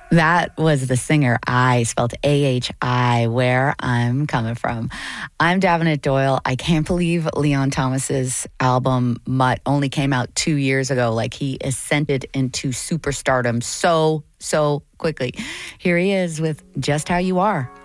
That was the singer I, spelled AHI, where I'm coming from. I'm Davenant Doyle. I can't believe Leon Thomas's album Mutt only came out 2 years ago. Like, he ascended into superstardom so quickly. Here he is with Just How You Are.